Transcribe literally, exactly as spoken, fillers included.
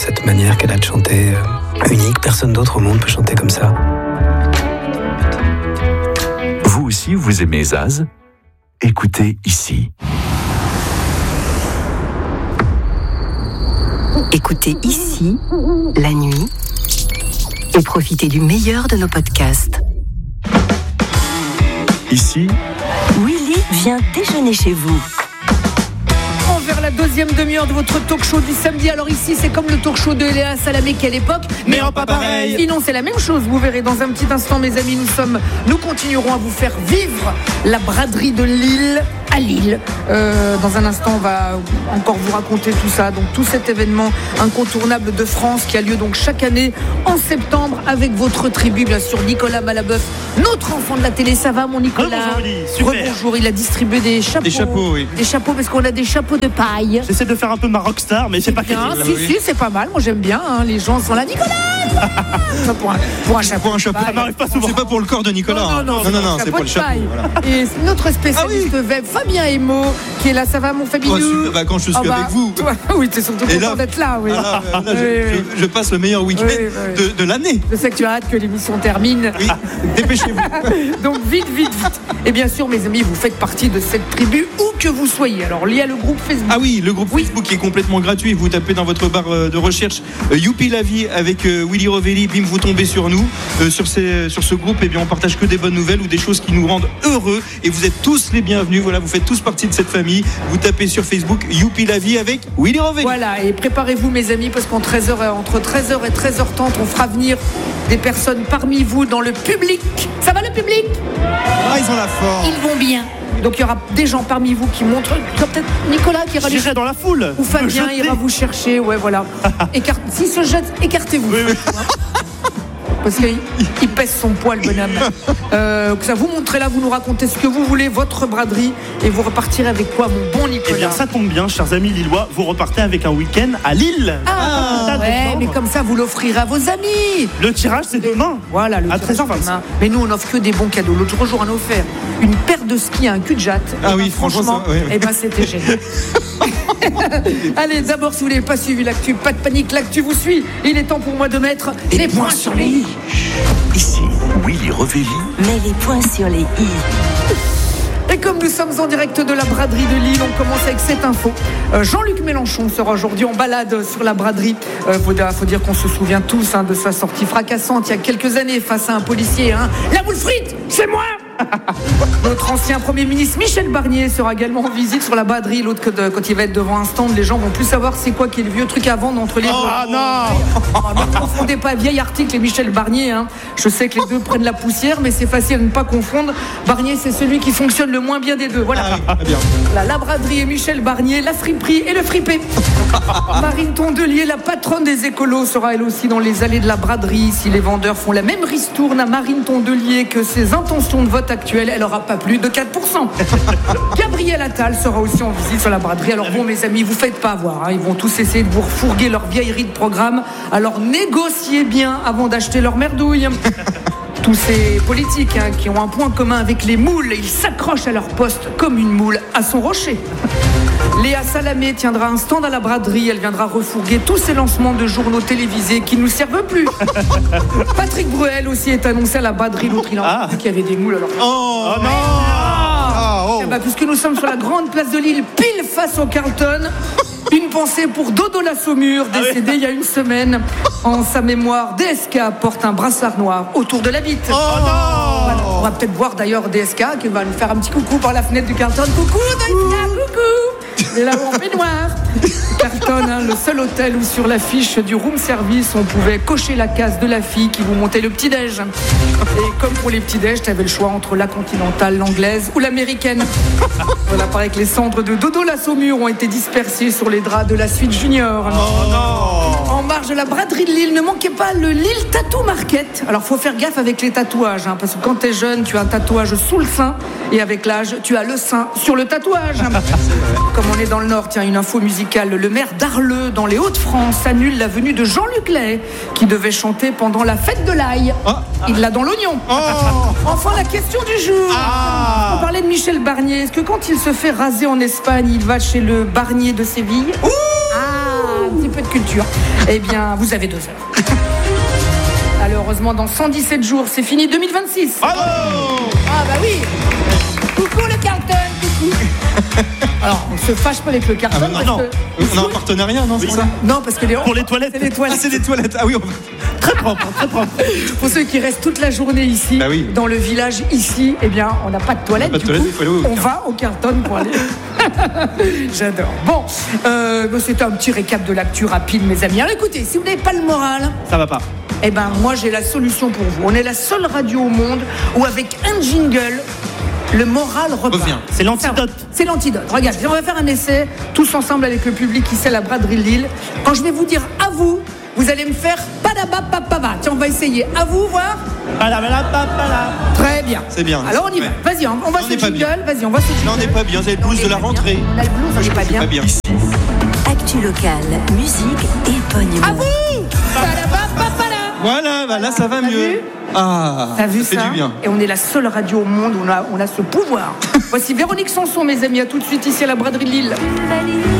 cette manière qu'elle a de chanter, euh, unique. Personne d'autre au monde peut chanter comme ça. Vous aussi, vous aimez Zaz ? Écoutez ici. Écoutez ici, la nuit, et profitez du meilleur de nos podcasts. Ici, Willy vient déjeuner chez vous. Vers la deuxième demi-heure de votre talk show du samedi. Alors ici, c'est comme le talk show de Léa Salamé, quelle époque, mais en pas pareil. Sinon, c'est la même chose. Vous verrez dans un petit instant, mes amis, nous sommes, nous continuerons à vous faire vivre la braderie de Lille à Lille. Euh, dans un instant, on va encore vous raconter tout ça. Donc tout cet événement incontournable de France qui a lieu donc chaque année en septembre avec votre tribu, bien sûr, Nicolas Malabeuf, notre enfant de la télé. Ça va, mon Nicolas? Bonjour, Bonjour. Il a distribué des chapeaux. Des chapeaux, oui. Des chapeaux parce qu'on a des chapeaux de paille. J'essaie de faire un peu ma rockstar, mais c'est pas bien. crédible. Si, si, c'est pas mal. Moi, j'aime bien. Hein. Les gens sont là, Nicolas. Ça, pour un, pour un chapeau. Pour un chapeau. Ça m'arrive pas souvent. C'est pas pour le corps de Nicolas. Non, non, non, non, non, non, c'est pour le chapeau. Voilà. Et notre spécialiste ah, oui. web, Fabien Emo, qui est là. Ça va, mon Fabien? Oh, bah, quand je suis ah, bah, avec vous. Toi, oui, t'es surtout content là, d'être là. Oui. Ah, là, là, oui, je, oui. Je, je passe le meilleur week-end oui, oui. de, de l'année. Je sais que tu as hâte que l'émission termine. Oui, dépêchez-vous. Donc vite, vite, vite. Et bien sûr, mes amis, vous faites partie de cette tribu où que vous soyez. Alors, il y a le groupe Facebook. Ah oui, le groupe oui. Facebook qui est complètement gratuit. Vous tapez dans votre barre de recherche euh, Youpi la vie avec euh, Willy Rovelli. Bim, vous tombez sur nous. Euh, sur, ces, sur ce groupe, eh bien, on partage que des bonnes nouvelles ou des choses qui nous rendent heureux. Et vous êtes tous les bienvenus. Voilà, vous faites tous partie de cette famille. Vous tapez sur Facebook Youpi la vie avec Willy Rovelli. Voilà, et préparez-vous, mes amis, parce qu'en treize heures, entre treize heures et treize heures trente, on fera venir des personnes parmi vous dans le public. Ça va, le public? Ah, ils ont la forme. Ils vont bien. Donc il y aura des gens parmi vous qui montrent, peut-être Nicolas qui ira les... J'irai dans la foule. Ou Fabien ira vous chercher, ouais voilà. Écart... S'il se jette, écartez-vous. Oui, oui. Parce qu'il il pèse son poids, le bonhomme. Euh, ça vous montrez là, vous nous racontez ce que vous voulez, votre braderie, et vous repartirez avec quoi, mon bon Nicolas? Eh bien, ça tombe bien, chers amis lillois, vous repartez avec un week-end à Lille. Ah, ah ouais, mais comme ça, vous l'offrirez à vos amis. Le tirage, c'est demain. Voilà, le à tirage, treize heures vingt. Mais nous, on offre que des bons cadeaux. L'autre jour, on a offert une paire de skis à un cul-de-jatte. Ah oui, ben, franchement, franchement, ça, ouais, ouais. Eh ben, c'était génial. Allez, d'abord, si vous n'avez pas suivi l'actu, pas de panique, l'actu vous suit. Il est temps pour moi de mettre et les points sur les i. Ici, Willy Rovelli. Mets les points sur les i. Et comme nous sommes en direct de la braderie de Lille, on commence avec cette info. Euh, Jean-Luc Mélenchon sera aujourd'hui en balade sur la braderie. Il euh, faut, faut dire qu'on se souvient tous hein, de sa sortie fracassante il y a quelques années face à un policier. Hein. La boule frite, c'est moi. Notre ancien Premier ministre Michel Barnier sera également en visite sur la braderie. L'autre, quand il va être devant un stand, les gens vont plus savoir c'est quoi qui est le vieux truc à vendre entre les deux. Ah oh, non oh, Ne confondez pas vieil article et Michel Barnier. Hein. Je sais que les deux prennent la poussière, mais c'est facile à ne pas confondre. Barnier, c'est celui qui fonctionne le moins bien des deux. Voilà. Ah, oui, bien. La, la braderie et Michel Barnier, la friperie et le fripé. Marine Tondelier, la patronne des écolos, sera elle aussi dans les allées de la braderie. Si les vendeurs font la même ristourne à Marine Tondelier que ses intentions de vote actuelles, elle n'aura pas plus de quatre pour cent. Gabriel Attal sera aussi en visite sur la braderie. Alors bon, mes amis, vous faites pas avoir. Hein. Ils vont tous essayer de vous refourguer leur vieillerie de programme. Alors négociez bien avant d'acheter leur merdouille. Tous ces politiques hein, qui ont un point commun avec les moules, ils s'accrochent à leur poste comme une moule à son rocher. Léa Salamé tiendra un stand à la braderie. Elle viendra refourguer tous ces lancements de journaux télévisés qui ne nous servent plus. Patrick Bruel aussi est annoncé à la braderie. L'autre, il a entendu qu'il y avait des moules. Alors... Oh, oh non ah, oh. Bah, puisque nous sommes sur la grande place de Lille, pile face au Carlton, une pensée pour Dodo la Saumure, décédé il y a une semaine. En sa mémoire, D S K porte un brassard noir autour de la bite. Oh non voilà. On va peut-être voir d'ailleurs D S K qui va nous faire un petit coucou par la fenêtre du Carlton. Coucou D S K, coucou. Il est là en peignoir. Carlton, hein, le seul hôtel où sur l'affiche du room service on pouvait cocher la case de la fille qui vous montait le petit-déj. Et comme pour les petits-déj, t'avais le choix entre la continentale, l'anglaise ou l'américaine. Voilà, paraît que les cendres de Dodo la Saumure ont été dispersées sur les draps de la suite junior. Oh non. En marge de la braderie de Lille, ne manquez pas le Lille Tattoo Market. Alors faut faire gaffe avec les tatouages, hein, parce que quand t'es jeune, tu as un tatouage sous le sein, et avec l'âge, tu as le sein sur le tatouage. Comme on est dans le Nord, tiens, une info musicale. Le maire d'Arleux, dans les Hauts-de-France, annule la venue de Jean-Luc Lay, qui devait chanter pendant la fête de l'ail. Oh. Il l'a dans l'oignon. Oh. Enfin, la question du jour. Ah. On parlait de Michel Barnier. Est-ce que quand il se fait raser en Espagne, il va chez le Barnier de Séville? Ouh. Ah, un petit peu de culture lecture, eh bien, vous avez deux heures. Alors, heureusement, dans cent dix-sept jours, c'est fini deux mille vingt-six. Bravo. Ah bah oui. Coucou le Carlton, coucou. Alors, on se fâche pas avec le Carlton. Ah bah non, non. Que... On a un partenariat, non, c'est oui, ça? Non, parce que les... Pour les toilettes. C'est les toilettes. Ah, c'est des toilettes. Ah oui, on... Très propre, très propre. Pour ceux qui restent toute la journée ici, bah oui. dans le village ici, eh bien, on n'a pas de toilette. On n'a pas de du toilette, coup, il faut aller au on va au Carlton pour aller. J'adore. Bon, euh, bon, c'était un petit récap de l'actu rapide, mes amis. Alors écoutez, si vous n'avez pas le moral, ça va pas. Eh ben, moi, j'ai la solution pour vous. On est la seule radio au monde où, avec un jingle, le moral repart. Revient. C'est l'antidote. C'est l'antidote. Regarde, on va faire un essai, tous ensemble avec le public ici à la braderie de Lille. Quand je vais vous dire à vous, vous allez me faire padabapapaba. Tiens, on va essayer. À vous, voir. Padabapapala. Très bien. C'est bien. Alors, on y va. Ouais. Vas-y, on, on va On ce n'est pas jingle. bien. Vas-y, on va ce jingle. Là, on n'est pas bien. Vous avez le blues On de est la pas rentrée. bien. On a le blues, on n'est pas bien. Pas bien. Actu locale, musique et bonne humeur. À vous. Padabapapala. Voilà, bah là, ça va T'as mieux. vu Ah, T'as vu ça fait ça du bien. Et on est la seule radio au monde où on a, on a ce pouvoir. Voici Véronique Sanson, mes amis. À tout de suite ici à la braderie de Lille.